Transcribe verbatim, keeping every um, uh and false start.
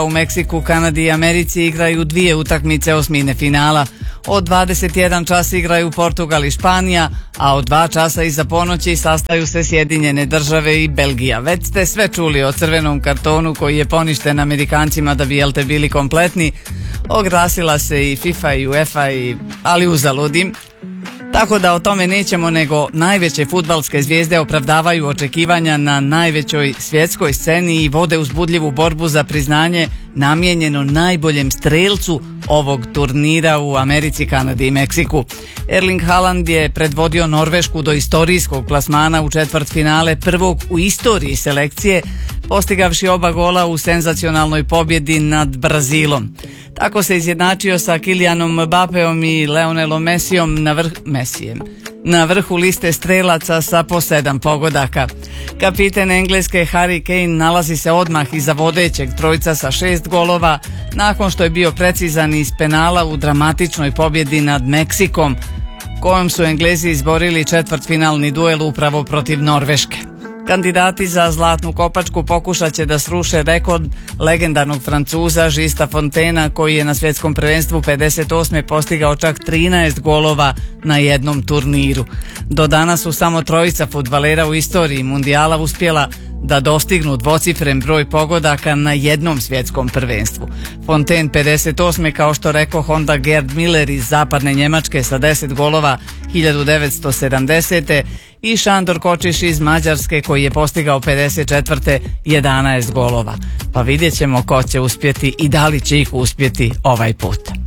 U Meksiku, Kanadi i Americi igraju dvije utakmice osmine finala. Od dvadeset jedan čas igraju Portugal i Španija, a od dva časa iza ponoći sastaju se Sjedinjene Države i Belgija. Već ste sve čuli o crvenom kartonu koji je poništen Amerikancima da bi jel te bili kompletni. Oglasila se i FIFA i UEFA, i, ali uzaludim. Tako da o tome nećemo, nego najveće fudbalske zvijezde opravdavaju očekivanja na najvećoj svjetskoj sceni i vode uzbudljivu borbu za priznanje namijenjeno najboljem strelcu ovog turnira u Americi, Kanadi i Meksiku. Erling Haaland je predvodio Norvešku do istorijskog plasmana u četvrtfinale, prvog u istoriji selekcije, postigavši oba gola u senzacionalnoj pobjedi nad Brazilom. Tako se izjednačio sa Kylianom Mbappeom i Leonelom Messijom na, vrh, Messijem, na vrhu liste strelaca sa po sedam pogodaka. Kapiten Engleske Harry Kane nalazi se odmah iza vodećeg trojca sa šest golova, nakon što je bio precizan iz penala u dramatičnoj pobjedi nad Meksikom, kojom su Englezi izborili četvrtfinalni duel upravo protiv Norveške. Kandidati za zlatnu kopačku pokušat će da sruše rekord legendarnog Francuza Žista Fontena, koji je na svjetskom prvenstvu pedeset osme postigao čak trinaest golova na jednom turniru. Do danas su samo trojica fudbalera u istoriji mundijala uspjela da dostignu dvocifren broj pogodaka na jednom svjetskom prvenstvu. Fontaine pedeset osme, kao što rekao, onda Gerd Müller iz zapadne Njemačke sa deset golova hiljadu devetsto sedamdesete i Šandor Kočiš iz Mađarske, koji je postigao pedeset četvrte jedanaest golova. Pa vidjet ćemo ko će uspjeti i da li će ih uspjeti ovaj put.